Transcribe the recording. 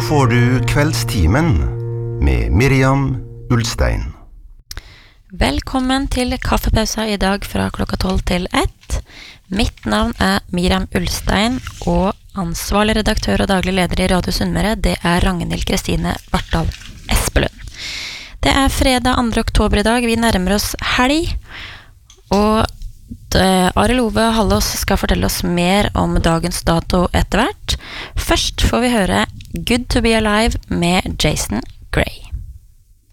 får du Kveldstimen med Miriam Ulstein. Velkommen til kaffepausa I dag fra klokka 12 til 1. Mitt navn Miriam Ulstein, og ansvarlig redaktør og daglig leder I Radio Sunnmøre, det Ragnhild Kristine Vartdal Espelund. Det fredag 2. oktober I dag, vi nærmer oss helg, og Arild Ove Hallås skal fortelle oss mer om dagens dato etter hvert. Først får vi høre Good to be Alive med Jason Gray.